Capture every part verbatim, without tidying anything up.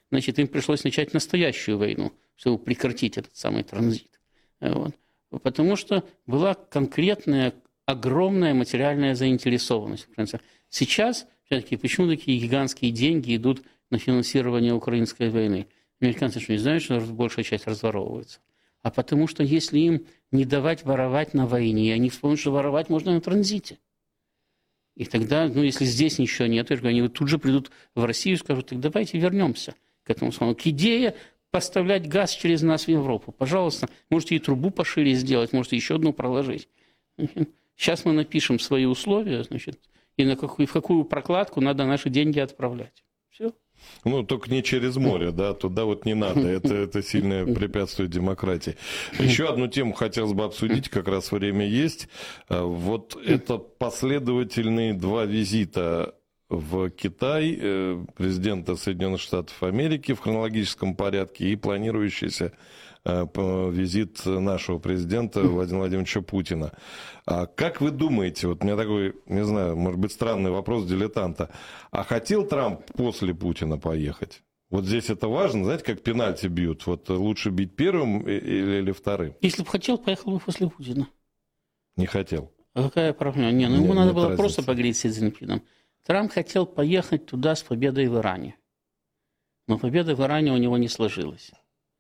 значит, им пришлось начать настоящую войну, чтобы прекратить этот самый транзит. Вот. Потому что была конкретная, огромная материальная заинтересованность. Сейчас, все-таки, почему такие гигантские деньги идут на финансирование украинской войны? Американцы что, не знают, что большая часть разворовывается? А потому что если им не давать воровать на войне, они вспомнят, что воровать можно на транзите. И тогда, ну, если здесь ничего нет, они тут же придут в Россию и скажут, так давайте вернемся к этому самому. К идее поставлять газ через нас в Европу. Пожалуйста, можете и трубу пошире сделать, можете еще одну проложить. Сейчас мы напишем свои условия, значит, и на какую, в какую прокладку надо наши деньги отправлять. Все. Ну, только не через море, да, туда вот не надо, это, это сильно препятствует демократии. Еще одну тему хотелось бы обсудить, как раз время есть. Вот это последовательные два визита в Китай президента Соединенных Штатов Америки в хронологическом порядке и планирующийся визит нашего президента Владимира Владимировича Путина. А как вы думаете, вот у меня такой, не знаю, может быть, странный вопрос дилетанта, а хотел Трамп после Путина поехать? Вот здесь это важно, знаете, как пенальти бьют, вот лучше бить первым или, или вторым? Если бы хотел, поехал бы после Путина. Не хотел. А какая проблема? Не, ну ему надо было разницы. Просто поговорить с Си Цзиньпином. Трамп хотел поехать туда с победой в Иране. Но победа в Иране у него не сложилась.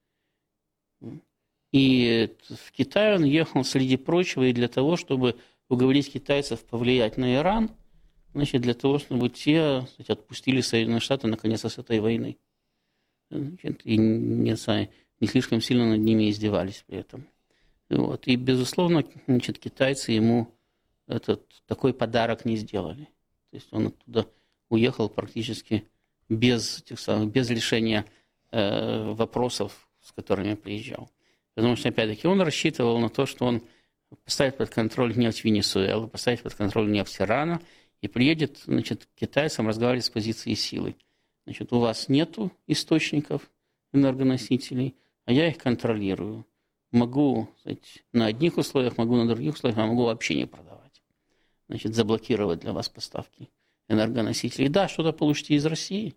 И в Китай он ехал, среди прочего, и для того, чтобы уговорить китайцев повлиять на Иран, значит, для того, чтобы те, кстати, отпустили Соединенные Штаты наконец с этой войны. Значит, и не, не слишком сильно над ними издевались при этом. Вот. И, безусловно, значит, китайцы ему этот, такой подарок не сделали. То есть он оттуда уехал практически без, тех самых, без решения э, вопросов, с которыми приезжал. Потому что, опять-таки, он рассчитывал на то, что он поставит под контроль нефть Венесуэлы, поставит под контроль нефть Ирана и приедет, значит, к китайцам разговаривать с позиции силы. Значит, у вас нету источников энергоносителей, а я их контролирую. Могу, сказать, на одних условиях, могу на других условиях, а могу вообще не продавать. Значит, заблокировать для вас поставки энергоносителей. Да, что-то получите из России,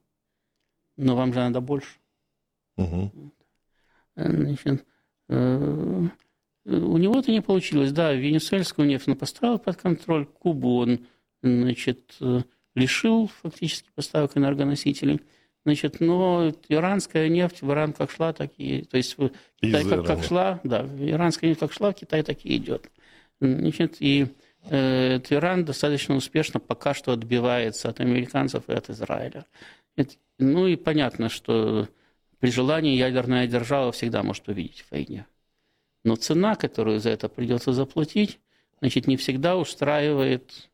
но вам же надо больше. Угу. Значит, э, у него это не получилось. Да, венесуэльскую нефть он поставил под контроль, Кубу он, значит, лишил фактически поставок энергоносителей. Значит, но иранская нефть в Иран как шла, так и... То есть Китай как, как шла, да, иранская нефть как шла, Китай так и идет. Значит, и э, Иран достаточно успешно пока что отбивается от американцев и от Израиля. Это, ну и понятно, что при желании ядерная держава всегда может победить в войне. Но цена, которую за это придется заплатить, значит, не всегда устраивает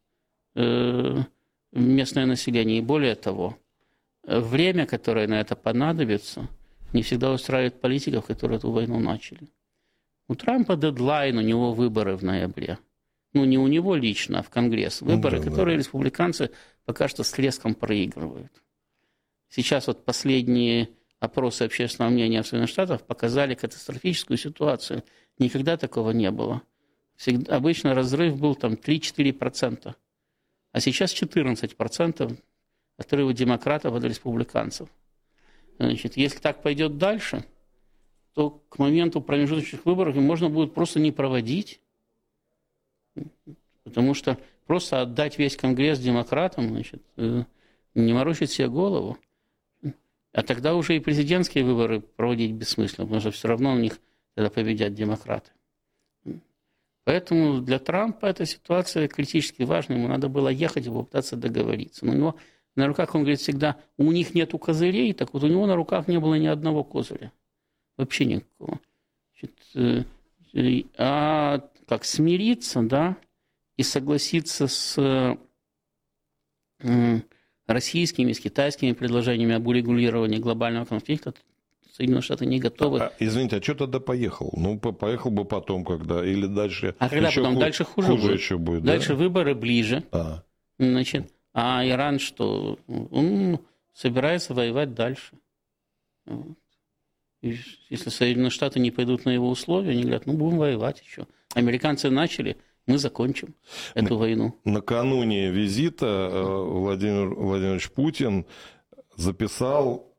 э, местное население. И более того, время, которое на это понадобится, не всегда устраивает политиков, которые эту войну начали. У Трампа дедлайн, у него выборы в ноябре. Ну, не у него лично, а в Конгресс. Выборы, да, которые да. республиканцы пока что с треском проигрывают. Сейчас вот последние опросы общественного мнения в Соединенных Штатах показали катастрофическую ситуацию. Никогда такого не было. Всегда, обычно разрыв был там три-четыре процента. А сейчас четырнадцать процентов отрыва демократов от республиканцев. Значит, если так пойдет дальше, то к моменту промежуточных выборов можно будет просто не проводить. Потому что просто отдать весь Конгресс демократам, значит, не морочить себе голову. А тогда уже и президентские выборы проводить бессмысленно, потому что все равно у них тогда победят демократы. Поэтому для Трампа эта ситуация критически важна. Ему надо было ехать и попытаться договориться. Но у него на руках, он говорит всегда, у них нету козырей, так вот у него на руках не было ни одного козыря. Вообще никакого. Значит, а как смириться, да, и согласиться с российскими, с китайскими предложениями об урегулировании глобального конфликта, Соединенные Штаты не готовы. А, извините, а что тогда поехал? Ну, поехал бы потом, когда, или дальше... А когда потом? Хуже, дальше хуже, хуже будет. Еще будет. Дальше да? выборы ближе. А. Значит, а Иран что? Он собирается воевать дальше. Вот. И если Соединенные Штаты не пойдут на его условия, они говорят, ну, будем воевать еще. Американцы начали, мы закончим эту на, войну. Накануне визита Владимир Владимирович Путин записал